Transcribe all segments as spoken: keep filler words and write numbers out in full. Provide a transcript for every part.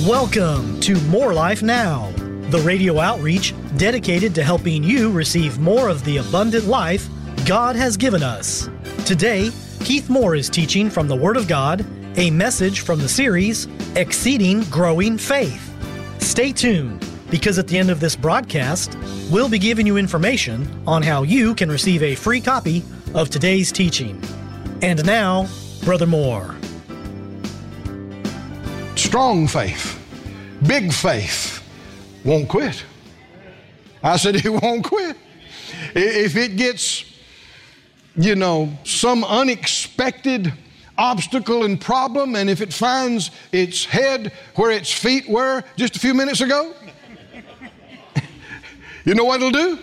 Welcome to More Life Now, the radio outreach dedicated to helping you receive more of the abundant life God has given us. Today, Keith Moore is teaching from the Word of God, a message from the series, Exceeding Growing Faith. Stay tuned, because at the end of this broadcast, we'll be giving you information on how you can receive a free copy of today's teaching. And now, Brother Moore. Strong faith, big faith, won't quit. I said it won't quit. If it gets, you know, some unexpected obstacle and problem, and if it finds its head where its feet were just a few minutes ago, you know what it'll do?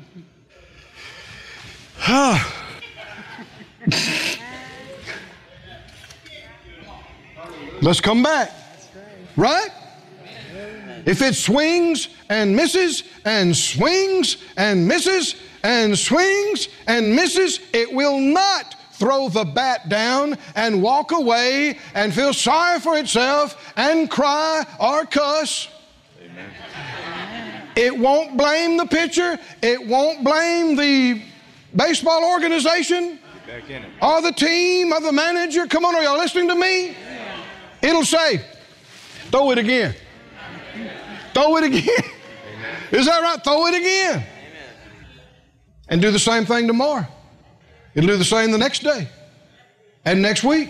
Let's come back. Right? If it swings and misses and swings and misses and swings and misses, it will not throw the bat down and walk away and feel sorry for itself and cry or cuss. Amen. It won't blame the pitcher. It won't blame the baseball organization or the team or the manager. Come on, are y'all listening to me? It'll say, throw it again. Throw it again. Amen. Is that right? Throw it again. Amen. And do the same thing tomorrow. It'll do the same the next day and next week.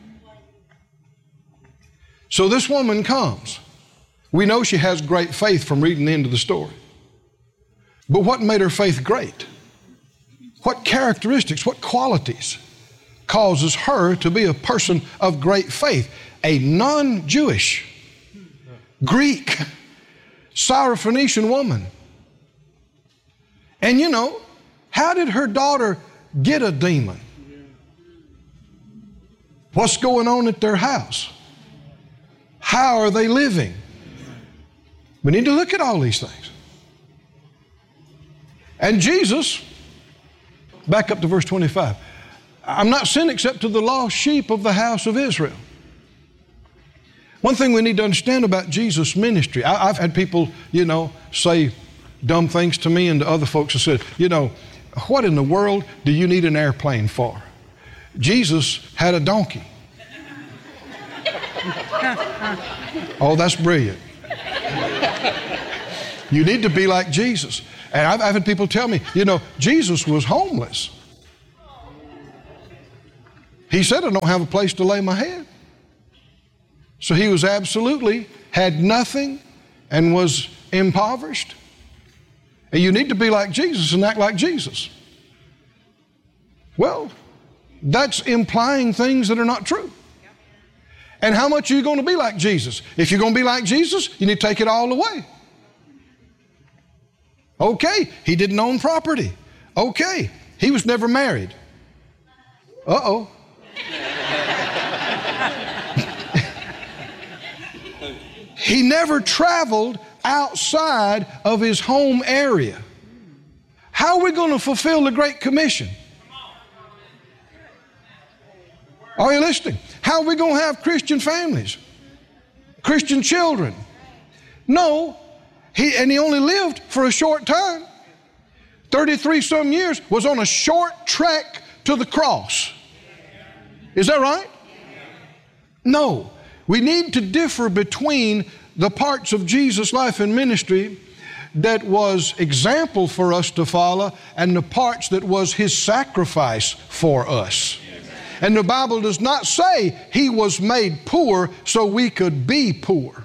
So this woman comes. We know she has great faith from reading the end of the story. But what made her faith great? What characteristics, what qualities causes her to be a person of great faith? A non-Jewish, Greek, Syrophoenician woman. And you know, how did her daughter get a demon? What's going on at their house? How are they living? We need to look at all these things. And Jesus, back up to verse twenty-five, I'm not sent except to the lost sheep of the house of Israel. One thing we need to understand about Jesus' ministry, I, I've had people, you know, say dumb things to me and to other folks who said, you know, what in the world do you need an airplane for? Jesus had a donkey. Oh, that's brilliant. You need to be like Jesus. And I've, I've had people tell me, you know, Jesus was homeless. He said, I don't have a place to lay my head. So he was absolutely, had nothing and was impoverished. And you need to be like Jesus and act like Jesus. Well, that's implying things that are not true. And how much are you going to be like Jesus? If you're going to be like Jesus, you need to take it all away. Okay, he didn't own property. Okay, he was never married. Uh-oh. He never traveled outside of his home area. How are we going to fulfill the Great Commission? Are you listening? How are we going to have Christian families? Christian children? No, he, and he only lived for a short time. thirty-three some years, was on a short trek to the cross. Is that right? No. We need to differ between the parts of Jesus' life and ministry that was example for us to follow and the parts that was his sacrifice for us. And the Bible does not say he was made poor so we could be poor.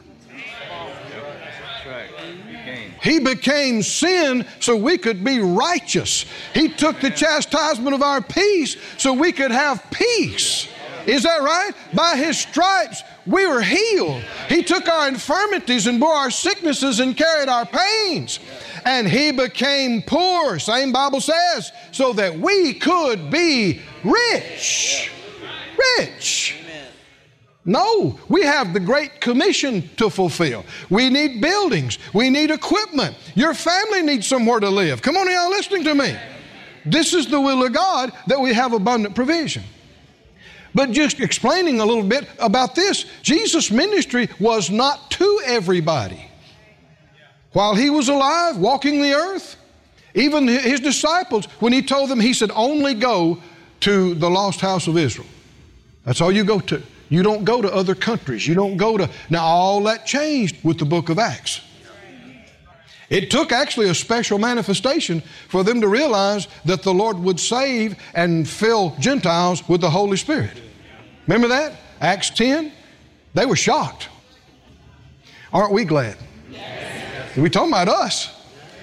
He became sin so we could be righteous. He took the chastisement of our peace so we could have peace. Is that right? By his stripes we were healed. He took our infirmities and bore our sicknesses and carried our pains. And he became poor, same Bible says, so that we could be rich. Rich. No, we have the Great Commission to fulfill. We need buildings. We need equipment. Your family needs somewhere to live. Come on, are y'all listening to me? This is the will of God, that we have abundant provision. But just explaining a little bit about this, Jesus' ministry was not to everybody. While he was alive, walking the earth, even his disciples, when he told them, he said, only go to the lost house of Israel. That's all you go to. You don't go to other countries. You don't go to... Now, all that changed with the book of Acts. It took actually a special manifestation for them to realize that the Lord would save and fill Gentiles with the Holy Spirit. Remember that? Acts ten? They were shocked. Aren't we glad? Yes. We're talking about us.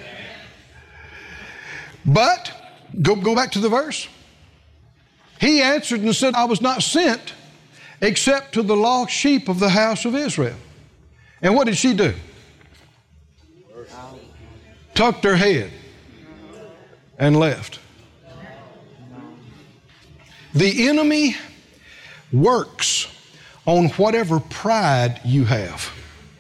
But, go, go back to the verse. He answered and said, I was not sent except to the lost sheep of the house of Israel. And what did she do? Tucked her head and left. The enemy works on whatever pride you have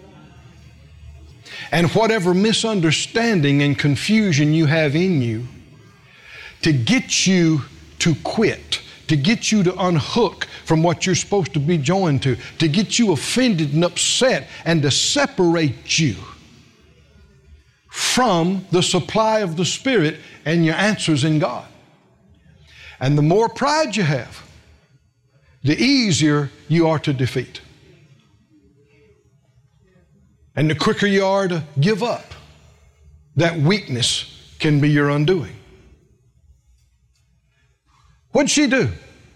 and whatever misunderstanding and confusion you have in you to get you to quit, to get you to unhook from what you're supposed to be joined to, to get you offended and upset and to separate you from the supply of the Spirit and your answers in God. And the more pride you have, the easier you are to defeat. And the quicker you are to give up, that weakness can be your undoing. What'd she do?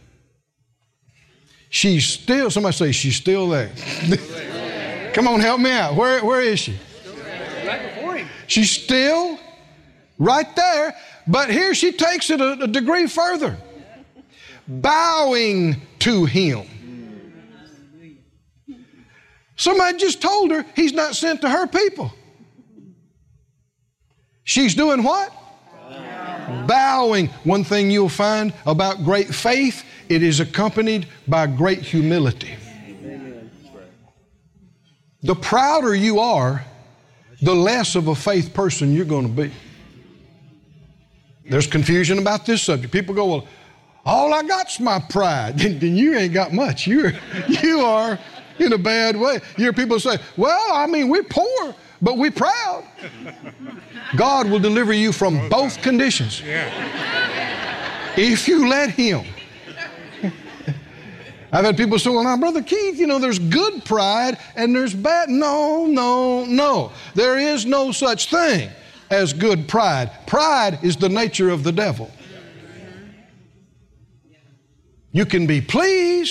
She's still, somebody say, she's still there. Come on, help me out. Where, where is she? Right before him. She's still right there, but here she takes it a, a degree further. Bowing to him. Somebody just told her he's not sent to her people. She's doing what? Bowing. Bowing. One thing you'll find about great faith, it is accompanied by great humility. The prouder you are, the less of a faith person you're going to be. There's confusion about this subject. People go, well, all I got's my pride. Then you ain't got much. You're, you are in a bad way. You hear people say, well, I mean, we're poor, but we're proud. God will deliver you from both conditions. If you let Him. I've had people say, well, now, Brother Keith, you know, there's good pride and there's bad. No, no, no. There is no such thing as good pride. Pride is the nature of the devil. You can be pleased